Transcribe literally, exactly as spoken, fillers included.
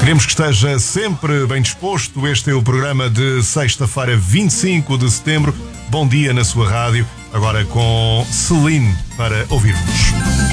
Queremos que esteja sempre bem disposto. Este é o programa de sexta-feira, vinte e cinco de setembro. Bom dia na sua rádio. Agora com Celine para ouvirmos.